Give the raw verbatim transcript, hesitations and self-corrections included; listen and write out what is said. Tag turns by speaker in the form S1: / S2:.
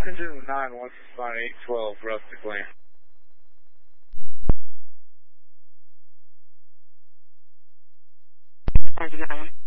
S1: Engine nine one six nine eight twelve, Rustic Lane.
S2: How's it going?